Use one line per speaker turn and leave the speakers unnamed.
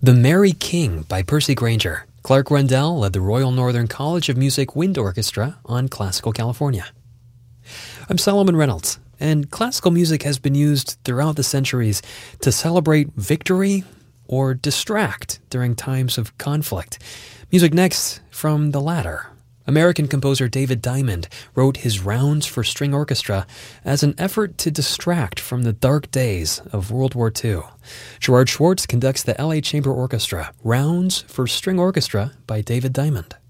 The Merry King by Percy Grainger. Clark Rendell led the Royal Northern College of Music Wind Orchestra on Classical California. I'm Solomon Reynolds, and classical music has been used throughout the centuries to celebrate victory or distract during times of conflict. Music next from the latter. American composer David Diamond wrote his Rounds for String Orchestra as an effort to distract from the dark days of World War II. Gerard Schwartz conducts the LA Chamber Orchestra, Rounds for String Orchestra by David Diamond.